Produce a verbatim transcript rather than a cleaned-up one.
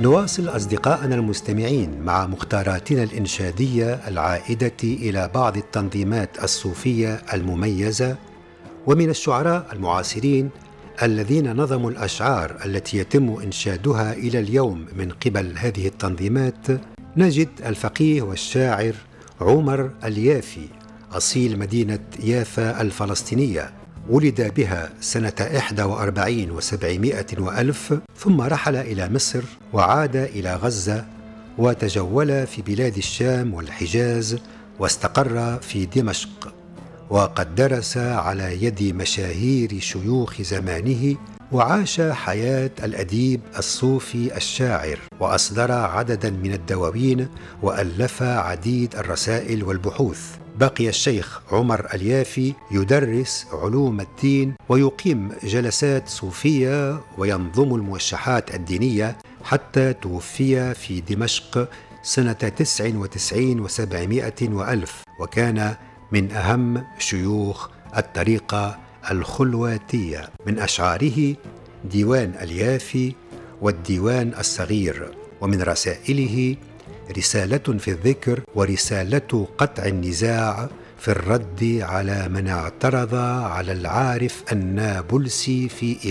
نواصل أصدقائنا المستمعين مع مختاراتنا الإنشادية العائدة إلى بعض التنظيمات الصوفية المميزة ومن الشعراء المعاصرين الذين نظموا الأشعار التي يتم إنشادها إلى اليوم من قبل هذه التنظيمات. نجد الفقيه والشاعر عمر اليافي أصيل مدينة يافا الفلسطينية، ولد بها سنة إحدى وأربعين وسبعمائة وألف، ثم رحل إلى مصر وعاد إلى غزة وتجول في بلاد الشام والحجاز واستقر في دمشق، وقد درس على يد مشاهير شيوخ زمانه وعاش حياة الأديب الصوفي الشاعر، وأصدر عددا من الدواوين وألف عديد الرسائل والبحوث. بقي الشيخ عمر اليافي يدرس علوم الدين ويقيم جلسات صوفية وينظم الموشحات الدينية حتى توفي في دمشق سنة تسع وتسعين وسبعمائة وألف، وكان من أهم شيوخ الطريقة الخلواتية. من أشعاره ديوان اليافي والديوان الصغير، ومن رسائله رسالة في الذكر ورسالة قطع النزاع في الرد على من اعترض على العارف النابلسي في